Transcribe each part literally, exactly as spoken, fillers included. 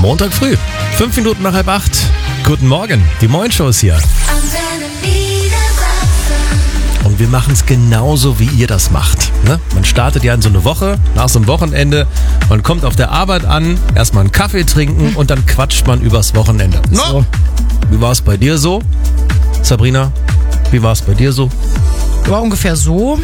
Montag früh, fünf Minuten nach halb acht. Guten Morgen, die Moin-Show ist hier. Und wir machen es genauso, wie ihr das macht. Ne? Man startet ja in so eine Woche, nach so einem Wochenende. Man kommt auf der Arbeit an, erstmal einen Kaffee trinken und dann quatscht man übers Wochenende. No? So. Wie war es bei dir so? Sabrina, wie war es bei dir so? War ungefähr so.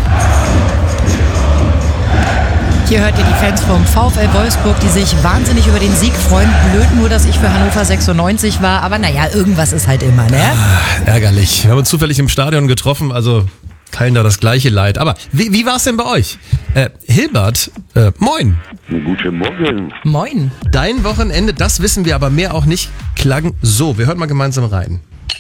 Hier hört ihr die Fans vom VfL Wolfsburg, die sich wahnsinnig über den Sieg freuen. Blöd nur, dass ich für Hannover sechsundneunzig war. Aber naja, irgendwas ist halt immer, ne? Ah, ärgerlich. Wir haben uns zufällig im Stadion getroffen, also teilen da das gleiche Leid. Aber wie, wie war es denn bei euch? Äh, Hilbert, äh, moin. Guten Morgen. Moin. Dein Wochenende, das wissen wir aber mehr auch nicht, klang so. Wir hören mal gemeinsam rein.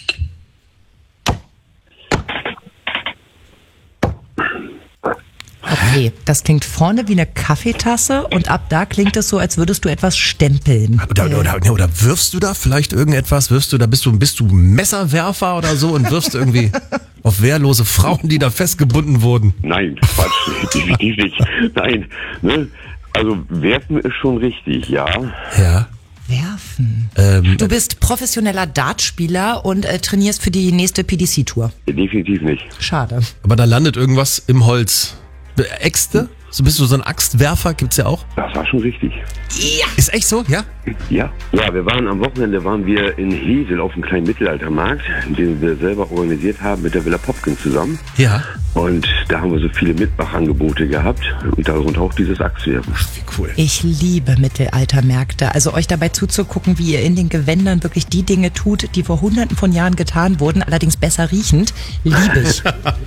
Okay, das klingt vorne wie eine Kaffeetasse und ab da klingt es so, als würdest du etwas stempeln. Oder, oder, oder, oder wirfst du da vielleicht irgendetwas? Wirfst du da, bist du, bist du Messerwerfer oder so und wirfst irgendwie auf wehrlose Frauen, die da festgebunden wurden? Nein, Quatsch, definitiv nicht. Nein, ne? Also werfen ist schon richtig, ja. Ja. Werfen. Ähm, Du bist professioneller Dartspieler und äh, trainierst für die nächste P D C-Tour. Definitiv nicht. Schade. aber da landet irgendwas im Holz. Äxte? So bist du so ein Axtwerfer? Gibt's ja auch. Das war schon richtig. Ja. Ist echt so? Ja? Ja. Ja, wir waren am Wochenende waren wir in Hesel auf einem kleinen Mittelaltermarkt, den wir selber organisiert haben mit der Villa Popkin zusammen. Ja. Und da haben wir so viele Mitmachangebote gehabt und darunter auch dieses Axtwerfen. Ach, wie cool. Ich liebe Mittelaltermärkte. Also euch dabei zuzugucken, wie ihr in den Gewändern wirklich die Dinge tut, die vor hunderten von Jahren getan wurden, allerdings besser riechend, liebe ich.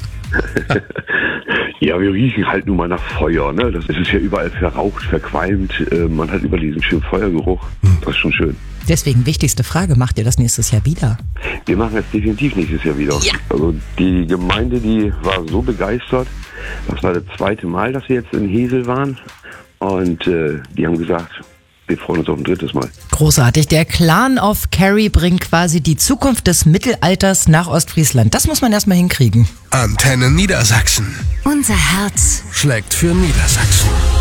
Ja, wir riechen halt nun mal nach Feuer, ne? Das ist ja überall verraucht, verqualmt. Äh, man hat über diesen schönen Feuergeruch. Das ist schon schön. Deswegen wichtigste Frage, macht ihr das nächstes Jahr wieder? Wir machen es definitiv nächstes Jahr wieder. Ja. Also die Gemeinde, die war so begeistert. Das war das zweite Mal, dass wir jetzt in Hesel waren. Und äh, die haben gesagt, wir freuen uns auf ein drittes Mal. Großartig. Der Clan of Kerry bringt quasi die Zukunft des Mittelalters nach Ostfriesland. Das muss man erstmal hinkriegen. Antenne Niedersachsen. Unser Herz Schlägt für Niedersachsen.